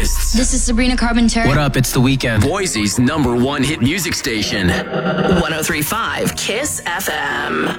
artists. This is Sabrina Carpenter. What up? It's The Weeknd. Boise's #1 hit music station. 103.5 KISS FM.